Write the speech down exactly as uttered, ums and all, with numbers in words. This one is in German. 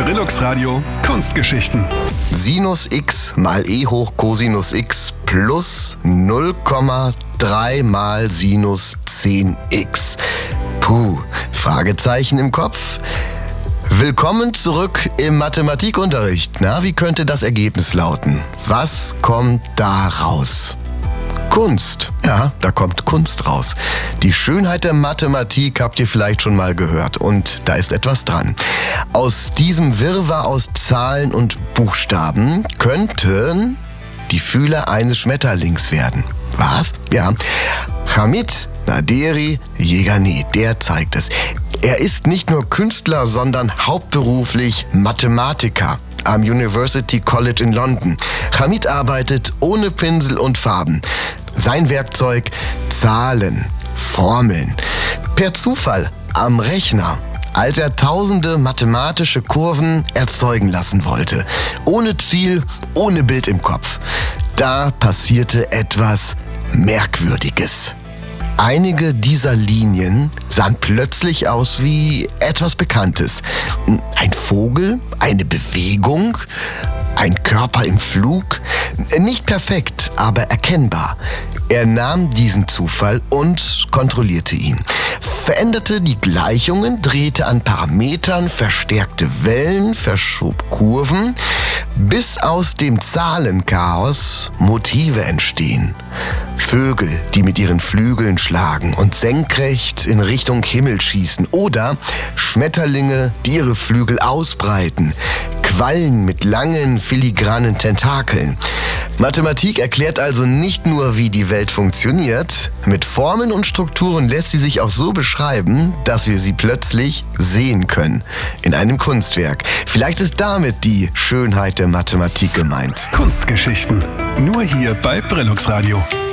Brillux Radio Kunstgeschichten. Sinus x mal e hoch Cosinus x plus null Komma drei mal Sinus zehn x. Puh, Fragezeichen im Kopf? Willkommen zurück im Mathematikunterricht. Na, wie könnte das Ergebnis lauten? Was kommt da raus? Kunst. Ja, da kommt Kunst raus. Die Schönheit der Mathematik habt ihr vielleicht schon mal gehört. Und da ist etwas dran. Aus diesem Wirrwarr aus Zahlen und Buchstaben könnten die Fühler eines Schmetterlings werden. Was? Ja. Hamid Naderi Yeganeh, der zeigt es. Er ist nicht nur Künstler, sondern hauptberuflich Mathematiker am University College in London. Hamid arbeitet ohne Pinsel und Farben. Sein Werkzeug: Zahlen, Formeln. Per Zufall am Rechner, als er tausende mathematische Kurven erzeugen lassen wollte. Ohne Ziel, ohne Bild im Kopf. Da passierte etwas Merkwürdiges. Einige dieser Linien sahen plötzlich aus wie etwas Bekanntes. Ein Vogel, eine Bewegung, ein Körper im Flug. Nicht perfekt, aber erkennbar. Er nahm diesen Zufall und kontrollierte ihn. Veränderte die Gleichungen, drehte an Parametern, verstärkte Wellen, verschob Kurven, bis aus dem Zahlenchaos Motive entstehen. Vögel, die mit ihren Flügeln schlagen und senkrecht in Richtung Himmel schießen. Oder Schmetterlinge, die ihre Flügel ausbreiten. Quallen mit langen, filigranen Tentakeln. Mathematik erklärt also nicht nur, wie die Welt funktioniert. Mit Formeln und Strukturen lässt sie sich auch so beschreiben, dass wir sie plötzlich sehen können. In einem Kunstwerk. Vielleicht ist damit die Schönheit der Mathematik gemeint. Kunstgeschichten. Nur hier bei Brillux Radio.